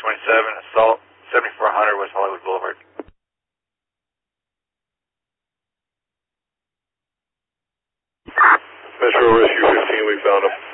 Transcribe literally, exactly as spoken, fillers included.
twenty-seven, assault, seventy-four hundred West Hollywood Boulevard. Metro Rescue fifteen, we found him.